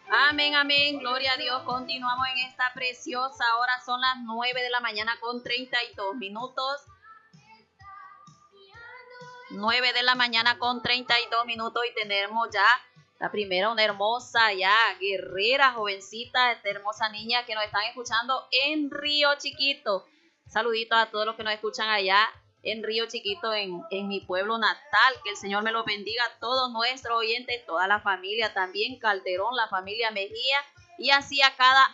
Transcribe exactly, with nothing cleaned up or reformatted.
Amén, amén, gloria a Dios. Continuamos en esta preciosa hora. Son las nueve de la mañana con treinta y dos minutos. nueve de la mañana con treinta y dos minutos y tenemos ya la primera, una hermosa ya guerrera, jovencita, esta hermosa niña que nos están escuchando en Río Chiquito. Saluditos a todos los que nos escuchan allá en Río Chiquito, en, en mi pueblo natal. Que el Señor me lo bendiga a todos nuestros oyentes, toda la familia también, Calderón, la familia Mejía, y así a cada